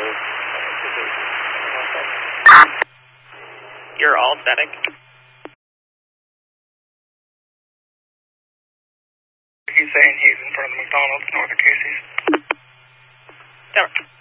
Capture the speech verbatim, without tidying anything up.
You're all static. He's saying he's in front of the McDonald's north of Casey's. Over.